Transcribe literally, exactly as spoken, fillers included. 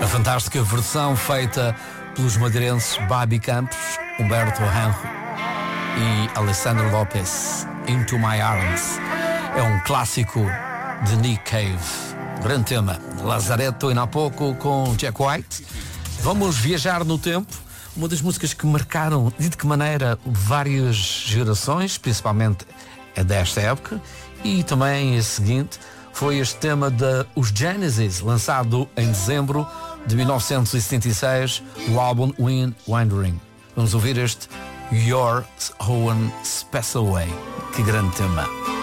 fantástica versão feita pelos madeirenses Babi Campos, Humberto Henry e Alessandro Lopes, Into My Arms. É um clássico de Nick Cave. Grande tema. Lazaretto ainda há pouco com Jack White. Vamos viajar no tempo. Uma das músicas que marcaram, de que maneira, várias gerações, principalmente a desta época, e também a seguinte, foi este tema de Os Genesis, lançado em dezembro de mil novecentos e setenta e seis, do álbum Wind Wandering. Vamos ouvir este Your Own Special Way. Que grande tema.